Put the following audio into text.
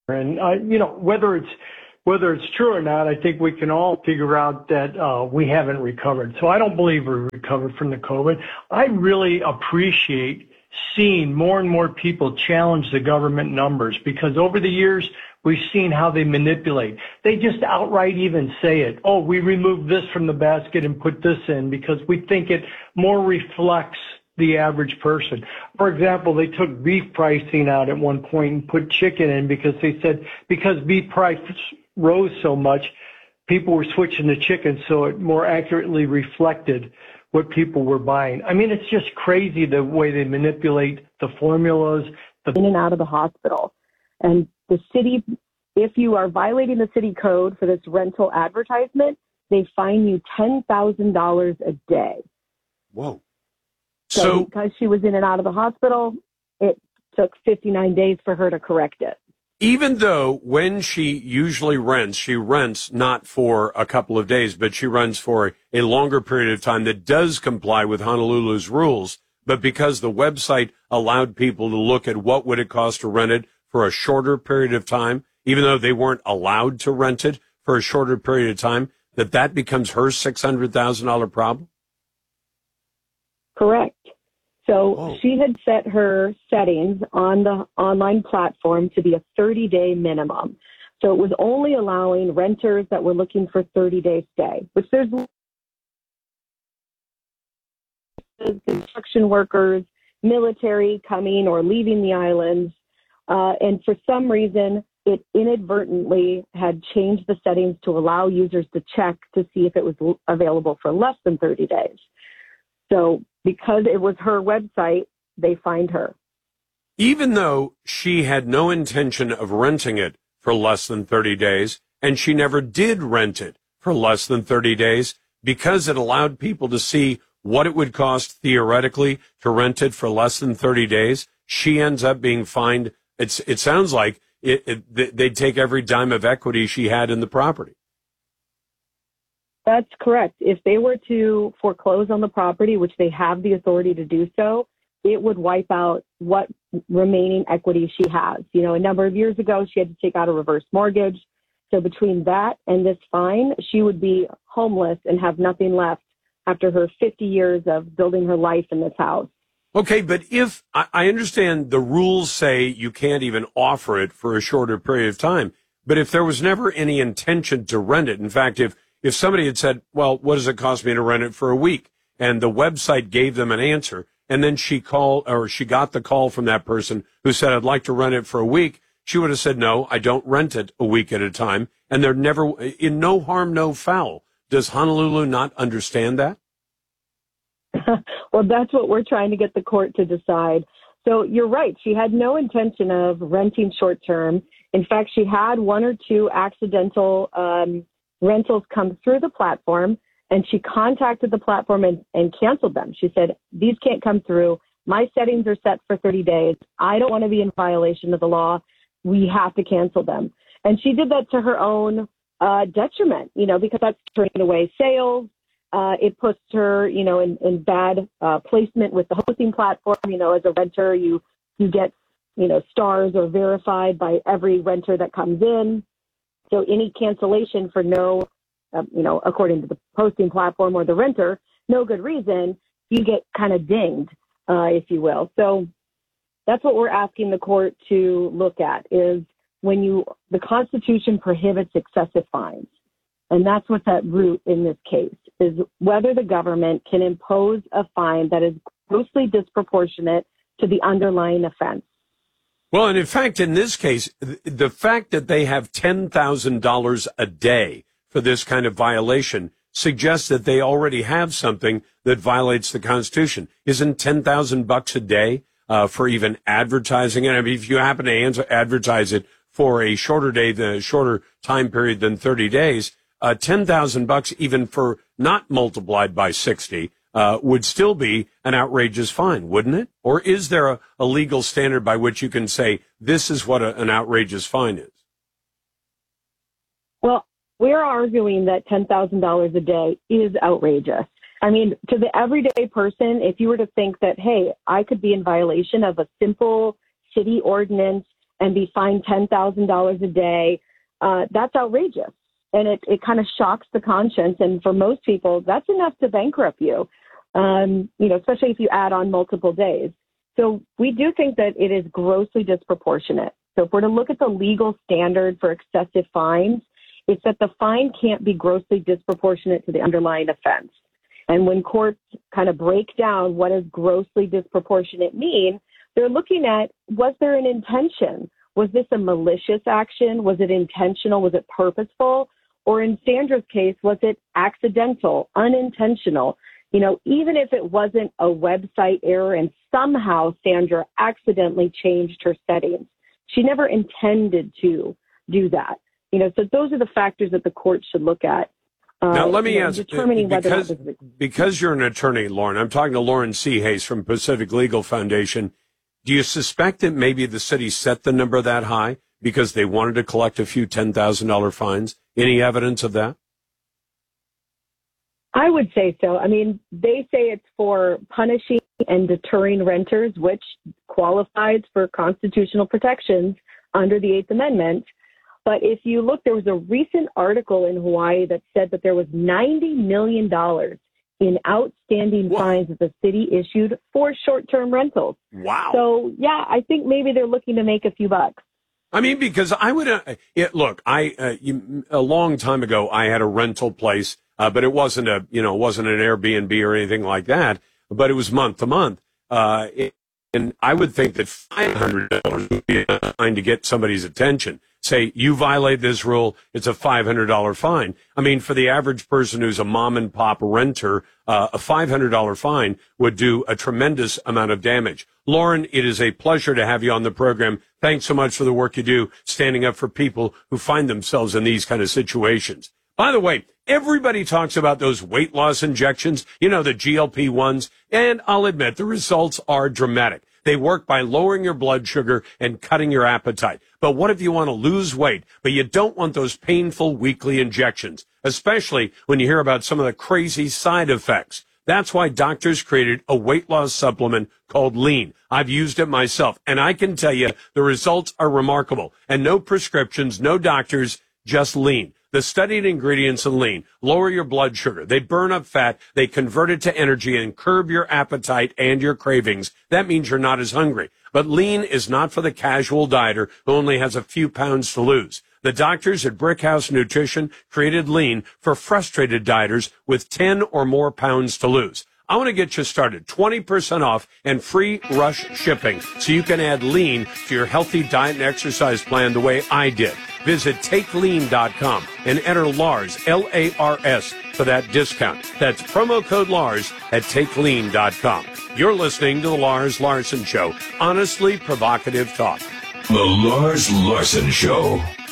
And whether it's true or not, I think we can all figure out that we haven't recovered. So I don't believe we recovered from the COVID. I really appreciate seeing more and more people challenge the government numbers, because over the years we've seen how they manipulate. They just outright even say it. Oh, we removed this from the basket and put this in because we think it more reflects the average person. For example, they took beef pricing out at one point and put chicken in because they said because beef price rose so much, people were switching to chicken, so it more accurately reflected what people were buying. I mean, it's just crazy the way they manipulate the formulas. In and out of the hospital. And the city, if you are violating the city code for this rental advertisement, they fine you $10,000 a day. Whoa. So because she was in and out of the hospital, it took 59 days for her to correct it. Even though when she usually rents, she rents not for a couple of days, but she rents for a longer period of time that does comply with Honolulu's rules. But because the website allowed people to look at what would it cost to rent it for a shorter period of time, even though they weren't allowed to rent it for a shorter period of time, that becomes her $600,000 problem? Correct. So she had set her settings on the online platform to be a 30-day minimum. So it was only allowing renters that were looking for 30-day stay, which there's construction workers, military coming or leaving the islands. And for some reason, it inadvertently had changed the settings to allow users to check to see if it was available for less than 30 days. So because it was her website, they fined her. Even though she had no intention of renting it for less than 30 days, and she never did rent it for less than 30 days, because it allowed people to see what it would cost theoretically to rent it for less than 30 days, she ends up being fined. It sounds like they'd take every dime of equity she had in the property. That's correct. If they were to foreclose on the property, which they have the authority to do so, it would wipe out what remaining equity she has. You know, a number of years ago, she had to take out a reverse mortgage. So between that and this fine, she would be homeless and have nothing left after her 50 years of building her life in this house. Okay, but if I understand the rules say you can't even offer it for a shorter period of time, but if there was never any intention to rent it, in fact, if somebody had said, well, what does it cost me to rent it for a week? And the website gave them an answer, and then she got the call from that person who said, I'd like to rent it for a week. She would have said, no, I don't rent it a week at a time. And they're never, in no harm, no foul. Does Honolulu not understand that? Well, that's what we're trying to get the court to decide. So you're right. She had no intention of renting short term. In fact, she had one or two accidental rentals come through the platform, and she contacted the platform and canceled them. She said, these can't come through. My settings are set for 30 days. I don't want to be in violation of the law. We have to cancel them. And she did that to her own detriment, because that's turning away sales. It puts her, in bad placement with the hosting platform. As a renter, you get, stars or verified by every renter that comes in. So any cancellation for no, according to the hosting platform or the renter, no good reason, you get kind of dinged, if you will. So that's what we're asking the court to look at is the Constitution prohibits excessive fines. And that's what's at root in this case, is whether the government can impose a fine that is grossly disproportionate to the underlying offense. Well, and in fact, in this case, the fact that they have $10,000 a day for this kind of violation suggests that they already have something that violates the Constitution. Isn't $10,000 a day for even advertising it? I mean, if you happen to advertise it for a shorter time period than 30 days, $10,000 even for not multiplied by 60 would still be an outrageous fine, wouldn't it? Or is there a legal standard by which you can say this is what an outrageous fine is? Well, we're arguing that $10,000 a day is outrageous. I mean, to the everyday person, if you were to think that, hey, I could be in violation of a simple city ordinance and be fined $10,000 a day, that's outrageous. And it kind of shocks the conscience. And for most people, that's enough to bankrupt you, especially if you add on multiple days. So we do think that it is grossly disproportionate. So if we're to look at the legal standard for excessive fines, it's that the fine can't be grossly disproportionate to the underlying offense. And when courts kind of break down what does grossly disproportionate mean, they're looking at, was there an intention? Was this a malicious action? Was it intentional? Was it purposeful? Or in Sandra's case, was it accidental, unintentional? Even if it wasn't a website error and somehow Sandra accidentally changed her settings, she never intended to do that. So those are the factors that the court should look at. Now, let me ask, determining because you're an attorney, Lauren, I'm talking to Lauren Seahays from Pacific Legal Foundation. Do you suspect that maybe the city set the number that high because they wanted to collect a few $10,000 fines? Any evidence of that? I would say so. I mean, they say it's for punishing and deterring renters, which qualifies for constitutional protections under the Eighth Amendment. But if you look, there was a recent article in Hawaii that said that there was $90 million in outstanding fines that the city issued for short-term rentals. Wow. So, yeah, I think maybe they're looking to make a few bucks. I mean, because I would a long time ago, I had a rental place, but it wasn't an Airbnb or anything like that, but it was month to month. And I would think that $500 would be a fine to get somebody's attention. Say, you violate this rule, it's a $500 fine. I mean, for the average person who's a mom and pop renter, a $500 fine would do a tremendous amount of damage. Lauren, it is a pleasure to have you on the program. Thanks so much for the work you do standing up for people who find themselves in these kind of situations. By the way, everybody talks about those weight loss injections, the GLP-1s, and I'll admit the results are dramatic. They work by lowering your blood sugar and cutting your appetite. But what if you want to lose weight, but you don't want those painful weekly injections, especially when you hear about some of the crazy side effects? That's why doctors created a weight loss supplement called Lean. I've used it myself, and I can tell you the results are remarkable. And no prescriptions, no doctors, just Lean. The studied ingredients in Lean lower your blood sugar. They burn up fat. They convert it to energy and curb your appetite and your cravings. That means you're not as hungry. But Lean is not for the casual dieter who only has a few pounds to lose. The doctors at Brickhouse Nutrition created Lean for frustrated dieters with 10 or more pounds to lose. I want to get you started. 20% off and free rush shipping so you can add Lean to your healthy diet and exercise plan the way I did. Visit TakeLean.com and enter Lars, L-A-R-S, for that discount. That's promo code Lars at TakeLean.com. You're listening to The Lars Larson Show. Honestly provocative talk. The Lars Larson Show.